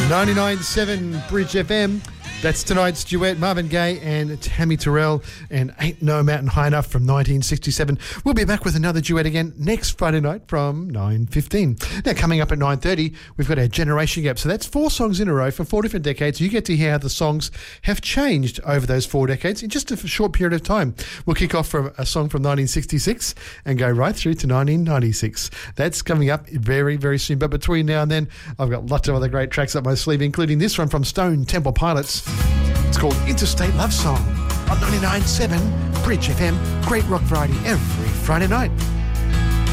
99.7 Bridge FM. That's tonight's duet, Marvin Gaye and Tammy Terrell, and Ain't No Mountain High Enough from 1967. We'll be back with another duet again next Friday night from 9:15. Now, coming up at 9:30, we've got our Generation Gap. So that's 4 songs in a row for 4 different decades. You get to hear how the songs have changed over those 4 decades in just a short period of time. We'll kick off from a song from 1966 and go right through to 1996. That's coming up very, very soon. But between now and then, I've got lots of other great tracks up my sleeve, including this one from Stone Temple Pilots. It's called Interstate Love Song on 99.7 Bridge FM. Great rock variety every Friday night.